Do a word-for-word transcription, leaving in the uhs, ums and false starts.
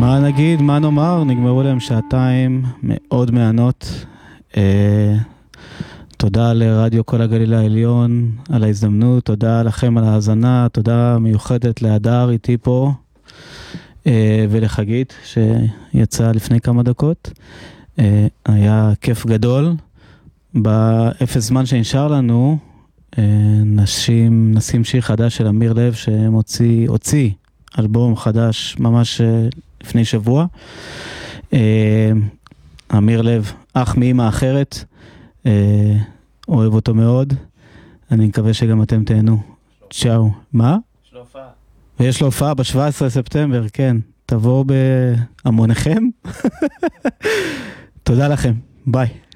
מה נגיד, מה נאמר? נגמרו להם שעתיים מאוד מענות. אה, תודה לרדיו כל הגליל העליון על ההזדמנות, תודה לכם על ההאזנה, תודה מיוחדת להדר איתי פה, אה, ולחגית שיצאה לפני כמה דקות. אה, היה כיף גדול. באפס זמן שנשאר לנו, אה, נשים, נשים שיר חדש של אמיר לב שמוציא, הוציא אלבום חדש ממש לפני שבוע. אמיר לב, אח מאמא אחרת, אוהב אותו מאוד. אני מקווה שגם אתם תהנו. צ'או. מה? יש לו הופעה. ויש לו הופעה ב-שבעה עשר לספטמבר, כן. תבואו בהמוניכם. תודה לכם. ביי.